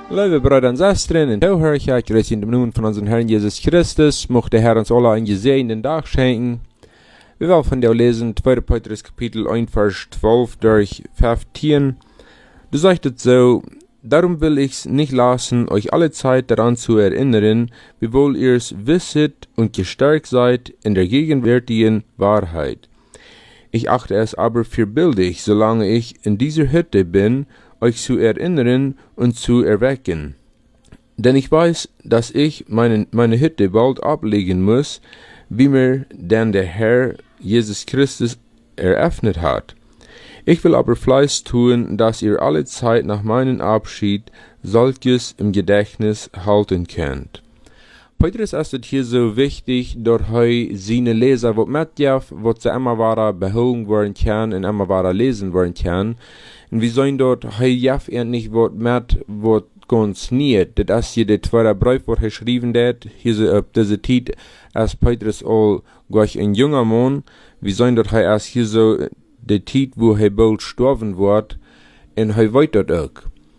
Liebe Brüder und Schwestern und Zuhörer, ich grüße in dem Namen von unserem Herrn Jesus Christus, mochte der Herr uns alle einen gesegneten Tag schenken. Wir wollen von dir lesen, 2. Petrus Kapitel 1, Vers 12 durch 15. Du sagst so: Darum will ich's nicht lassen, euch alle Zeit daran zu erinnern, wiewohl ihr's wisset und gestärkt seid in der gegenwärtigen Wahrheit. Ich achte es aber für billig, solange ich in dieser Hütte bin, euch zu erinnern und zu erwecken. Denn ich weiß, dass ich meine Hütte bald ablegen muss, wie mir denn der Herr Jesus Christus eröffnet hat. Ich will aber Fleiß tun, dass ihr alle Zeit nach meinem Abschied solches im Gedächtnis halten könnt. Petrus ist es hier so wichtig, dass seine Leser, was mitjauf, was sie immer weiter beholen werden können und immer weiter lesen werden können. Und wir sehen dort, jauf nicht was mit, was ganz nicht. Das ist hier der zweite Brief, was geschrieben wird. Hier so auf diese Zeit, als Petrus all gleich ein junger Mann. Wir sehen dort, erst hier so die Zeit, wo bald sterben wird. Und weiß dort auch.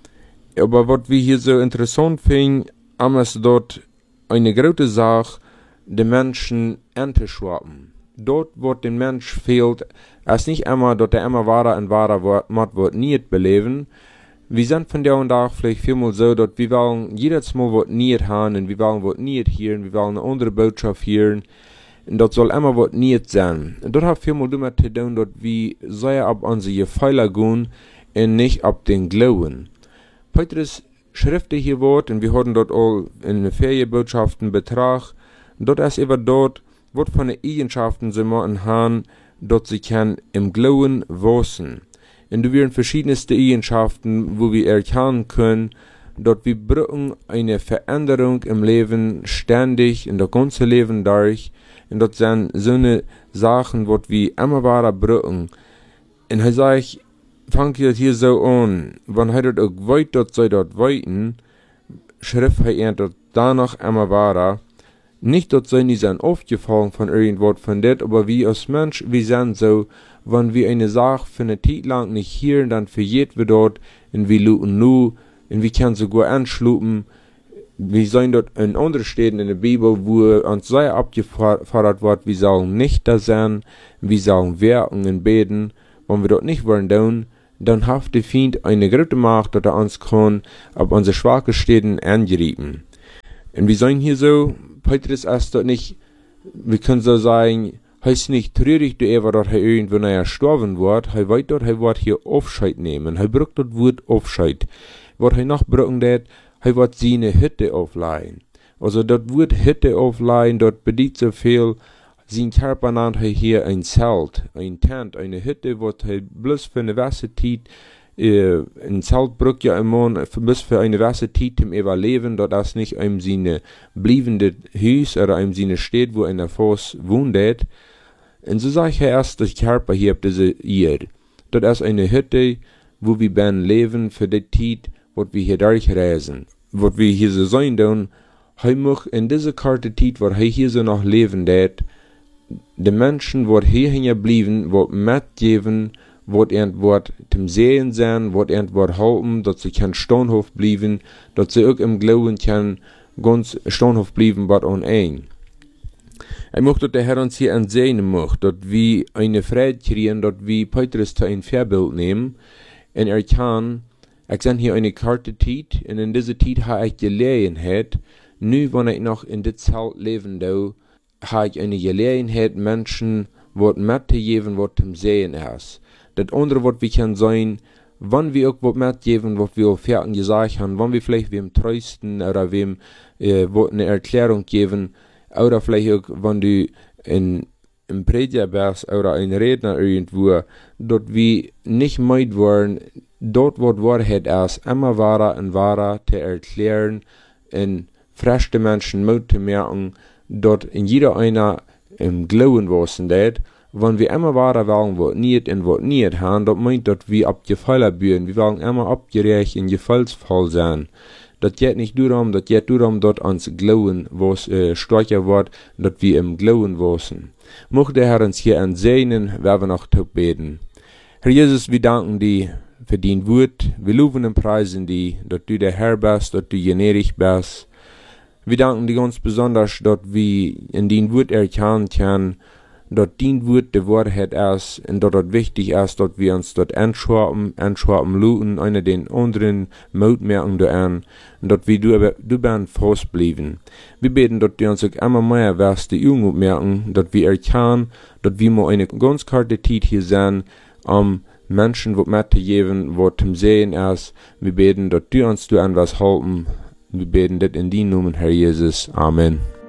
Aber was wir hier so interessant finden, ist dort eine große Sache, den Menschen anzuschwappen. Dort, wo den Mensch fehlt, ist nicht immer, dass er immer wahrer und wahrer wird nicht beleben. Wir sind von der und Tag vielleicht vielmal so, dass wir wollen jedes Mal was nicht haben und wir wollen was nicht hören, wir wollen eine andere Botschaft hören. Und das soll immer was nicht sein. Und das hat vielmal damit zu tun, dass wir sehr ab unsere Fehler gehen und nicht ab den Glauben. Petrus Schriften hier wird, und wir hatten dort all in den Ferienbotschaften Betrag, dort ist eben dort, was von den Eigenschaften sie machen haben, dort sie kann im Glauben wachsen. Und du werden verschiedenste Eigenschaften, wo wir erkennen können, dort wir brauchen eine Veränderung im Leben ständig, in das ganze Leben durch, und dort sind so eine Sachen, was wir immer weiter brauchen. Und er sagt, fangt ihr hier so an, wenn er dort auch weit dort sei dort weiten, schrift er dort danach immer weiter. Nicht dort sei nie sein aufgefallen von irgendwas von det, aber wie als Mensch, wir sind so, wenn wir eine Sache für eine Zeit lang nicht hören, dann verjährt wir dort, und wir luten nu, und wir können sogar anschlupen. Wir sehen dort in anderen Städten in der Bibel, wo uns sehr abgefordert wird, wir sollen nicht da sein, wir sollen werken und beten. Wenn wir dort nicht wollen tun, dann hat der Feind eine große Macht, dass er uns kann, auf unsere schwachen Städten angreifen. Und wir sagen hier so, Petrus ist dort nicht, wir können so sagen, heißt nicht traurig, dass er irgendwann gestorben wird, er weiß dort, er wird hier Aufscheid nehmen, er braucht dort Wort Aufscheid. Was er noch brauchen wird, er wird seine Hütte aufleihen. Also dort wird Hütte aufleihen, dort bedient so viel. Sein Körper nennt er hier ein Zelt, ein Tent, eine Hütte, wo er bloß für eine gewisse Zeit, ein Zelt braucht ja immer bloß für eine gewisse Zeit zum Überleben, dort ist nicht seine bleibende Haus oder seine Stadt, wo einer Fuß wohnt. Und so sage ich erst, der Körper hier auf diese Erde. Dort ist eine Hütte, wo wir ben leben für die Zeit, wo wir hier durchreisen. Wo wir hier so sein tun, er muss in dieser karte Zeit, wo er hier so noch leben wird, die Menschen, die hierhin geblieben, die mitgeben, die zum Sehen sein, die halten, dass sie kein Stonhof blieben, dass sie auch im Glauben kann, ganz Stonhof blieben, was an ein. Ich möchte, dass der Herr uns hier ansehen möchte, dass wir eine Freude kriegen, dass wir Petrus zu ein Vorbild nehmen, und kann, ich sehe hier eine karte Zeit, und in dieser Zeit habe ich Gelegenheit, nu, wenn ich noch in der Zeit leben darf, habe ich eine Gelegenheit, Menschen was mitzugeben, was zum Sehen ist. Das andere, was wir können sein, wenn wir auch was mitgeben, was wir auf Ferien gesagt haben, wenn wir vielleicht wem trösten oder wem eine Erklärung geben, oder vielleicht auch, wenn du im Prediger bist oder ein Redner irgendwo, dort wir nicht meid wollen, dort was Wahrheit ist, immer wahrer und wahrer zu erklären, und frische Menschen Mut zu merken, dort in jeder einer im Glauben wasen det, wenn wir immer wahrer wollen, was nicht haben, das meint, dass wir abgefallen büren, wir wollen immer abgerecht in Gefallsfall sein. Das geht nicht darum, dass uns Glauben was stärker wird, dass wir im Glauben wasen. Mochte der Herr uns hier ansehen, werden wir noch beten. Herr Jesus, wir danken dir für dein Wort. Wir loben und preisen die, dass du der Herr bist, dass du gnädig bist. Wir danken dir ganz besonders, dass wir in dein Wort erkennen können, dass dein Wort die Wahrheit ist und dass es wichtig ist, dass wir uns dort anschauen, luten, einer den anderen Mut merken an, und dass wir du bist fast bleiben. Wir beten, dass du uns auch immer mehr wirst, die Jugend merken, dass wir erkennen, dass wir mal eine ganz kurze Zeit hier sind, Menschen, die mitzugeben, was zum Sehen ist. Wir beten, dass du uns an was halten. Wir beten das in deinem Namen, Herr Jesus. Amen.